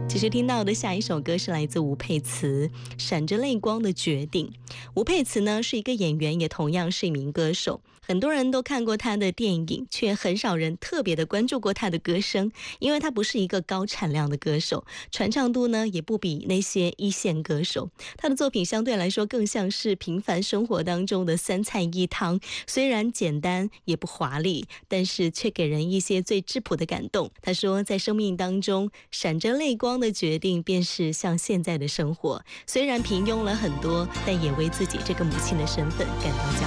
其实听到的下一首歌是来自吴佩慈，闪着泪光的决定。吴佩慈呢是一个演员，也同样是一名歌手。很多人都看过他的电影，却很少人特别的关注过他的歌声，因为他不是一个高产量的歌手，传唱度呢也不比那些一线歌手。他的作品相对来说更像是平凡生活当中的三菜一汤，虽然简单也不华丽，但是却给人一些最质朴的感动。他说，在生命当中闪着泪光的决定，便是像现在的生活。虽然平庸了很多，但也为自己这个母亲的身份感到骄傲。